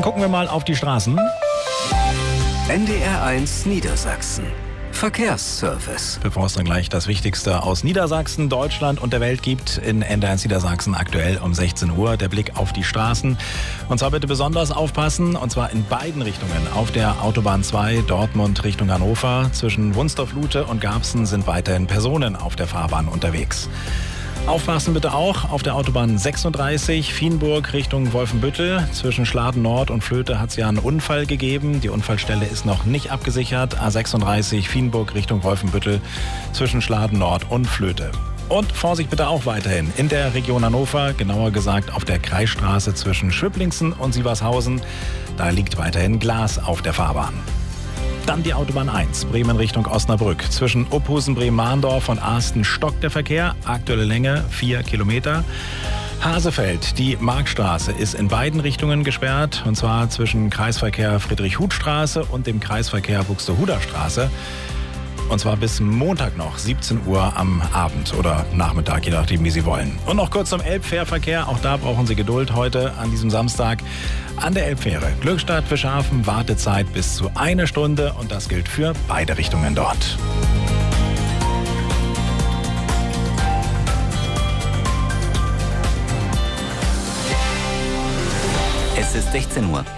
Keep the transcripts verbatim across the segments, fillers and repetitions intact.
Gucken wir mal auf die Straßen. N D R eins Niedersachsen. Verkehrsservice. Bevor es dann gleich das Wichtigste aus Niedersachsen, Deutschland und der Welt gibt, in N D R eins Niedersachsen aktuell um sechzehn Uhr. Der Blick auf die Straßen. Und zwar bitte besonders aufpassen, und zwar in beiden Richtungen. Auf der Autobahn zwei Dortmund Richtung Hannover. Zwischen Wunstorf-Lute und Garbsen sind weiterhin Personen auf der Fahrbahn unterwegs. Aufpassen bitte auch auf der Autobahn sechsunddreißig, Vienburg Richtung Wolfenbüttel. Zwischen Schladen Nord und Flöte hat es ja einen Unfall gegeben. Die Unfallstelle ist noch nicht abgesichert. A sechsunddreißig, Vienburg Richtung Wolfenbüttel zwischen Schladen Nord und Flöte. Und Vorsicht bitte auch weiterhin in der Region Hannover, genauer gesagt auf der Kreisstraße zwischen Schwiplingsen und Sievershausen. Da liegt weiterhin Glas auf der Fahrbahn. Dann die Autobahn eins, Bremen Richtung Osnabrück. Zwischen Uphusen, Bremen-Mahndorf und Arsten stockt der Verkehr. Aktuelle Länge vier Kilometer. Hasefeld, die Markstraße, ist in beiden Richtungen gesperrt. Und zwar zwischen Kreisverkehr Friedrich-Huth-Straße und dem Kreisverkehr Buxtehuder Straße. Und zwar bis Montag noch, siebzehn Uhr am Abend oder Nachmittag, je nachdem, wie Sie wollen. Und noch kurz zum Elbfährverkehr. Auch da brauchen Sie Geduld heute an diesem Samstag. An der Elbfähre Glückstadt-Fischhafen Wartezeit bis zu eine Stunde. Und das gilt für beide Richtungen dort. Es ist sechzehn Uhr.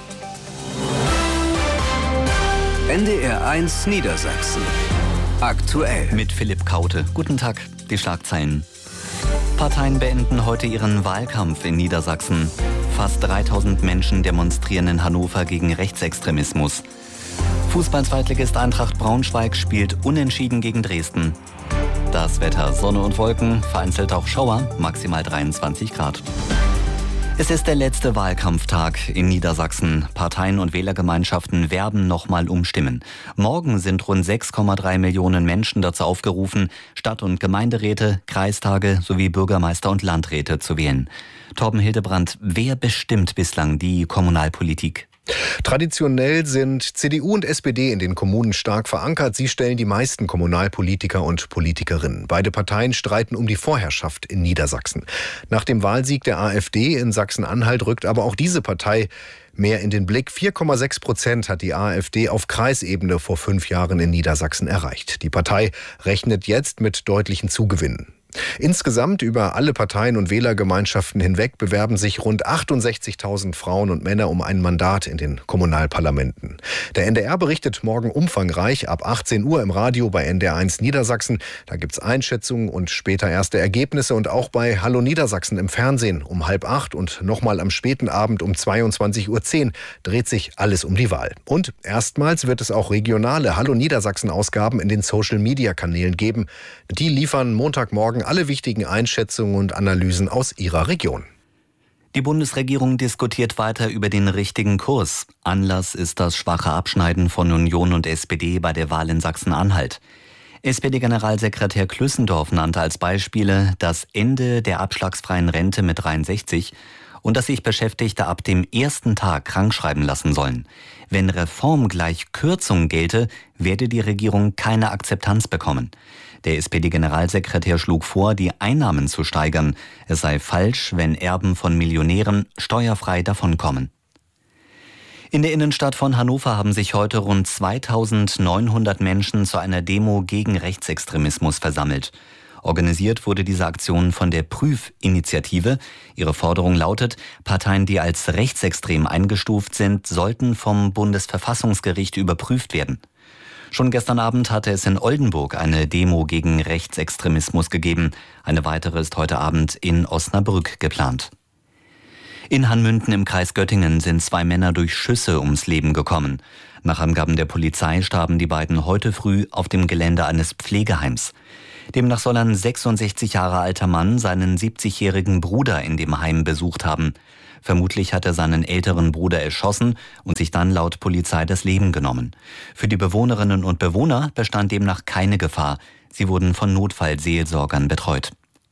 N D R eins Niedersachsen. Aktuell. Mit Philipp Kaute. Guten Tag, die Schlagzeilen. Parteien beenden heute ihren Wahlkampf in Niedersachsen. Fast dreitausend Menschen demonstrieren in Hannover gegen Rechtsextremismus. Fußball-Zweitligist Eintracht Braunschweig spielt unentschieden gegen Dresden. Das Wetter: Sonne und Wolken, vereinzelt auch Schauer, maximal dreiundzwanzig Grad. Es ist der letzte Wahlkampftag in Niedersachsen. Parteien und Wählergemeinschaften werben nochmal um Stimmen. Morgen sind rund sechs Komma drei Millionen Menschen dazu aufgerufen, Stadt- und Gemeinderäte, Kreistage sowie Bürgermeister und Landräte zu wählen. Torben Hildebrand, wer bestimmt bislang die Kommunalpolitik? Traditionell sind C D U und S P D in den Kommunen stark verankert. Sie stellen die meisten Kommunalpolitiker und Politikerinnen. Beide Parteien streiten um die Vorherrschaft in Niedersachsen. Nach dem Wahlsieg der AfD in Sachsen-Anhalt rückt aber auch diese Partei mehr in den Blick. vier Komma sechs Prozent hat die AfD auf Kreisebene vor fünf Jahren in Niedersachsen erreicht. Die Partei rechnet jetzt mit deutlichen Zugewinnen. Insgesamt über alle Parteien und Wählergemeinschaften hinweg bewerben sich rund achtundsechzigtausend Frauen und Männer um ein Mandat in den Kommunalparlamenten. Der N D R berichtet morgen umfangreich ab achtzehn Uhr im Radio bei N D R eins Niedersachsen. Da gibt's Einschätzungen und später erste Ergebnisse, und auch bei Hallo Niedersachsen im Fernsehen um halb acht und nochmal am späten Abend um zweiundzwanzig Uhr zehn dreht sich alles um die Wahl. Und erstmals wird es auch regionale Hallo Niedersachsen-Ausgaben in den Social-Media-Kanälen geben. Die liefern Montagmorgen alle wichtigen Einschätzungen und Analysen aus ihrer Region. Die Bundesregierung diskutiert weiter über den richtigen Kurs. Anlass ist das schwache Abschneiden von Union und S P D bei der Wahl in Sachsen-Anhalt. S P D-Generalsekretär Klüssendorf nannte als Beispiele das Ende der abschlagsfreien Rente mit dreiundsechzig und dass sich Beschäftigte ab dem ersten Tag krankschreiben lassen sollen. Wenn Reform gleich Kürzung gelte, werde die Regierung keine Akzeptanz bekommen. Der S P D-Generalsekretär schlug vor, die Einnahmen zu steigern. Es sei falsch, wenn Erben von Millionären steuerfrei davonkommen. In der Innenstadt von Hannover haben sich heute rund zweitausendneunhundert Menschen zu einer Demo gegen Rechtsextremismus versammelt. Organisiert wurde diese Aktion von der Prüfinitiative. Ihre Forderung lautet: Parteien, die als rechtsextrem eingestuft sind, sollten vom Bundesverfassungsgericht überprüft werden. Schon gestern Abend hatte es in Oldenburg eine Demo gegen Rechtsextremismus gegeben. Eine weitere ist heute Abend in Osnabrück geplant. In Hanmünden im Kreis Göttingen sind zwei Männer durch Schüsse ums Leben gekommen. Nach Angaben der Polizei starben die beiden heute früh auf dem Gelände eines Pflegeheims. Demnach soll ein sechsundsechzig Jahre alter Mann seinen siebzigjährigen Bruder in dem Heim besucht haben. Vermutlich hat er seinen älteren Bruder erschossen und sich dann laut Polizei das Leben genommen. Für die Bewohnerinnen und Bewohner bestand demnach keine Gefahr. Sie wurden von Notfallseelsorgern betreut.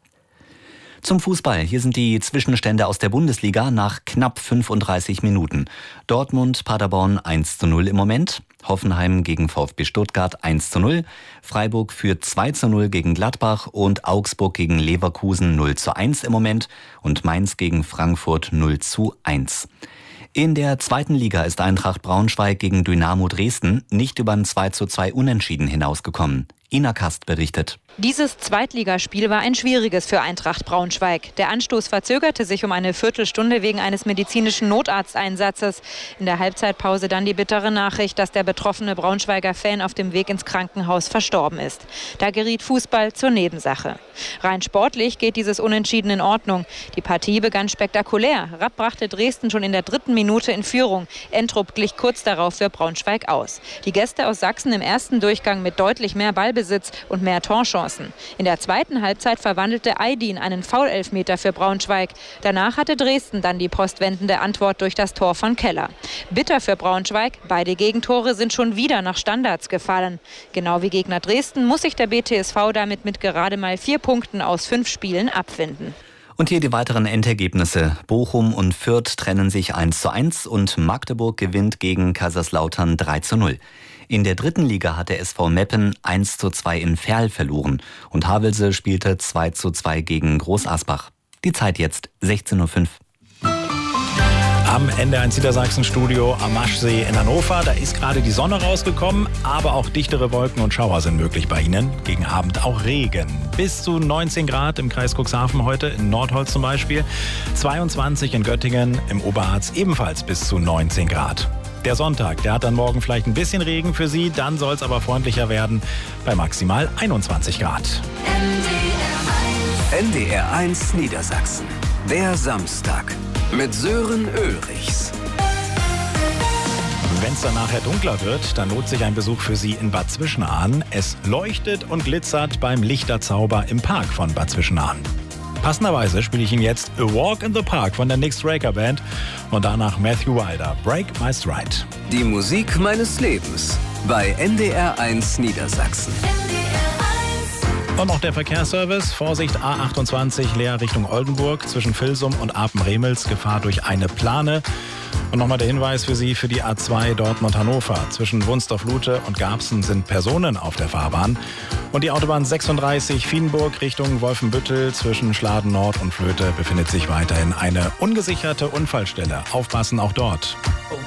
Zum Fußball. Hier sind die Zwischenstände aus der Bundesliga nach knapp fünfunddreißig Minuten. Dortmund, Paderborn eins zu null im Moment. Hoffenheim gegen VfB Stuttgart eins zu null. Freiburg führt zwei zu null gegen Gladbach und Augsburg gegen Leverkusen null zu eins im Moment. Und Mainz gegen Frankfurt null zu eins. In der zweiten Liga ist Eintracht Braunschweig gegen Dynamo Dresden nicht über ein zwei zu zwei Unentschieden hinausgekommen. Ina Kast berichtet. Dieses Zweitligaspiel war ein schwieriges für Eintracht Braunschweig. Der Anstoß verzögerte sich um eine Viertelstunde wegen eines medizinischen Notarzteinsatzes. In der Halbzeitpause dann die bittere Nachricht, dass der betroffene Braunschweiger Fan auf dem Weg ins Krankenhaus verstorben ist. Da geriet Fußball zur Nebensache. Rein sportlich geht dieses Unentschieden in Ordnung. Die Partie begann spektakulär. Rapp brachte Dresden schon in der dritten Minute in Führung. Entrup glich kurz darauf für Braunschweig aus. Die Gäste aus Sachsen im ersten Durchgang mit deutlich mehr Ballbesitz und mehr Torchancen. In der zweiten Halbzeit verwandelte Aydin einen Foulelfmeter für Braunschweig. Danach hatte Dresden dann die postwendende Antwort durch das Tor von Keller. Bitter für Braunschweig, beide Gegentore sind schon wieder nach Standards gefallen. Genau wie Gegner Dresden muss sich der B T S V damit mit gerade mal vier Punkten aus fünf Spielen abfinden. Und hier die weiteren Endergebnisse. Bochum und Fürth trennen sich eins zu eins und Magdeburg gewinnt gegen Kaiserslautern drei zu null. In der dritten Liga hat der S V Meppen eins zu zwei in Verl verloren und Havelse spielte zwei zu zwei gegen Groß Asbach. Die Zeit jetzt sechzehn Uhr fünf. Am N D R eins Niedersachsen-Studio am Maschsee in Hannover. Da ist gerade die Sonne rausgekommen, aber auch dichtere Wolken und Schauer sind möglich bei Ihnen. Gegen Abend auch Regen. Bis zu neunzehn Grad im Kreis Cuxhaven heute, in Nordholz zum Beispiel. zweiundzwanzig in Göttingen, im Oberharz ebenfalls bis zu neunzehn Grad. Der Sonntag, der hat dann morgen vielleicht ein bisschen Regen für Sie, dann soll es aber freundlicher werden bei maximal einundzwanzig Grad. N D R eins Niedersachsen. Der Samstag mit Sören Ulrichs. Wenn es dann nachher dunkler wird, dann lohnt sich ein Besuch für Sie in Bad Zwischenahn. Es leuchtet und glitzert beim Lichterzauber im Park von Bad Zwischenahn. Passenderweise spiele ich Ihnen jetzt A Walk in the Park von der Nick Straker Band und danach Matthew Wilder, Break My Stride. Die Musik meines Lebens bei N D R eins Niedersachsen. Und noch der Verkehrsservice. Vorsicht A achtundzwanzig leer Richtung Oldenburg zwischen Vilsum und Apen-Remels. Gefahr durch eine Plane. Und nochmal der Hinweis für Sie für die A zwei Dortmund-Hannover. Zwischen Wunstorf-Lute und Garbsen sind Personen auf der Fahrbahn. Und die Autobahn sechsunddreißig Vienburg Richtung Wolfenbüttel zwischen Schladen Nord und Flöte befindet sich weiterhin eine ungesicherte Unfallstelle. Aufpassen auch dort.